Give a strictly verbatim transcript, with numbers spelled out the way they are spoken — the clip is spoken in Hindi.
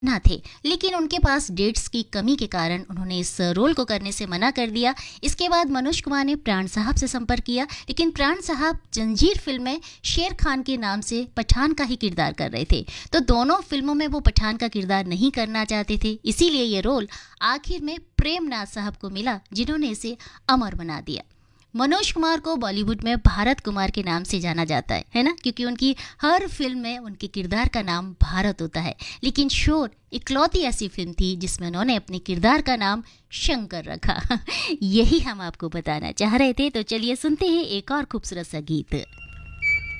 ना थे, लेकिन उनके पास डेट्स की कमी के कारण उन्होंने इस रोल को करने से मना कर दिया। इसके बाद मनोज कुमार ने प्राण साहब से संपर्क किया, लेकिन प्राण साहब जंजीर फिल्म में शेर खान के नाम से पठान का ही किरदार कर रहे थे, तो दोनों फिल्मों में वो पठान का किरदार नहीं करना चाहते थे। इसीलिए ये रोल आखिर में प्रेमनाथ साहब को मिला, जिन्होंने इसे अमर बना दिया। मनोज कुमार को बॉलीवुड में भारत कुमार के नाम से जाना जाता है है ना, क्योंकि उनकी हर फिल्म में उनके किरदार का नाम भारत होता है। लेकिन शोर इकलौती ऐसी फिल्म थी जिसमें उन्होंने अपने किरदार का नाम शंकर रखा। यही हम आपको बताना चाह रहे थे, तो चलिए सुनते हैं एक और खूबसूरत सा गीत।